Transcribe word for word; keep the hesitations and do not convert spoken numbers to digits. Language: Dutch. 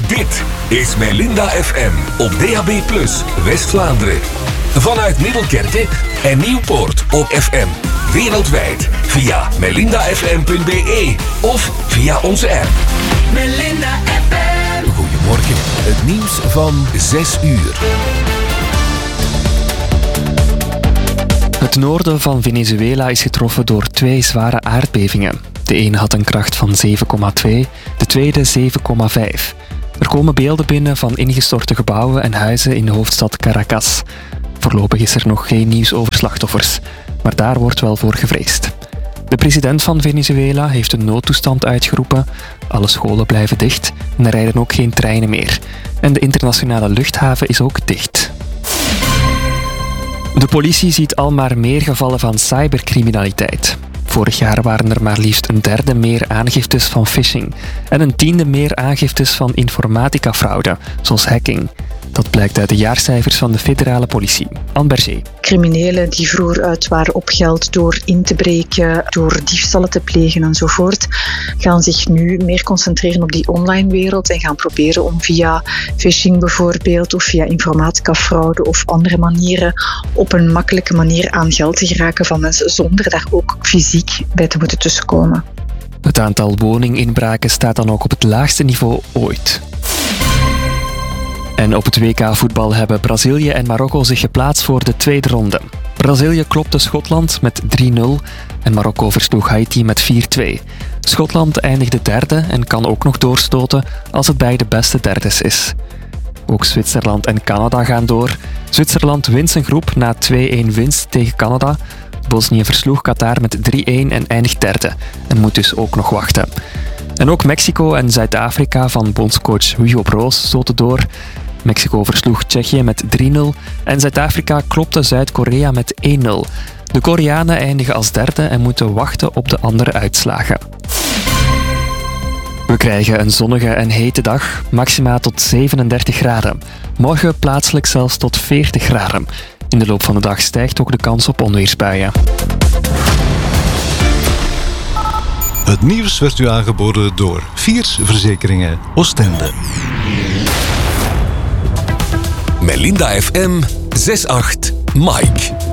Dit is Melinda F M op D A B plus, West-Vlaanderen. Vanuit Middelkerke en Nieuwpoort op F M. Wereldwijd via melinda f m punt b e of via onze app. Melinda F M. Goedemorgen, het nieuws van zes uur. Het noorden van Venezuela is getroffen door twee zware aardbevingen. De een had een kracht van zeven komma twee, de tweede zeven komma vijf. Er komen beelden binnen van ingestorte gebouwen en huizen in de hoofdstad Caracas. Voorlopig is er nog geen nieuws over slachtoffers, maar daar wordt wel voor gevreesd. De president van Venezuela heeft een noodtoestand uitgeroepen. Alle scholen blijven dicht en er rijden ook geen treinen meer. En de internationale luchthaven is ook dicht. De politie ziet al maar meer gevallen van cybercriminaliteit. Vorig jaar waren er maar liefst een derde meer aangiftes van phishing en een tiende meer aangiftes van informaticafraude, zoals hacking. Dat blijkt uit de jaarcijfers van de federale politie. Anne Berger. Criminelen die vroeger uit waren op geld door in te breken, door diefstallen te plegen enzovoort, gaan zich nu meer concentreren op die online wereld en gaan proberen om via phishing bijvoorbeeld of via informaticafraude of andere manieren op een makkelijke manier aan geld te geraken van mensen zonder daar ook fysiek bij te moeten tussenkomen. Het aantal woninginbraken staat dan ook op het laagste niveau ooit. En op het W K-voetbal hebben Brazilië en Marokko zich geplaatst voor de tweede ronde. Brazilië klopte Schotland met drie nul en Marokko versloeg Haiti met vier twee. Schotland eindigde derde en kan ook nog doorstoten als het bij de beste derdes is. Ook Zwitserland en Canada gaan door. Zwitserland wint zijn groep na twee-een winst tegen Canada. Bosnië versloeg Qatar met drie-een en eindigt derde en moet dus ook nog wachten. En ook Mexico en Zuid-Afrika van bondscoach Hugo Broos stoten door. Mexico versloeg Tsjechië met drie nul en Zuid-Afrika klopte Zuid-Korea met één nul. De Koreanen eindigen als derde en moeten wachten op de andere uitslagen. We krijgen een zonnige en hete dag, maxima tot zevenendertig graden. Morgen plaatselijk zelfs tot veertig graden. In de loop van de dag stijgt ook de kans op onweersbuien. Het nieuws werd u aangeboden door Viers Verzekeringen Oostende. Melinda F M zes acht Mike.